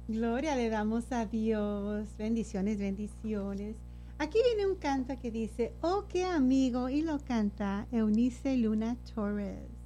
Gloria le damos a Dios. Bendiciones, bendiciones. Aquí viene un canto que dice, oh, qué amigo, y lo canta Eunice Luna Torres.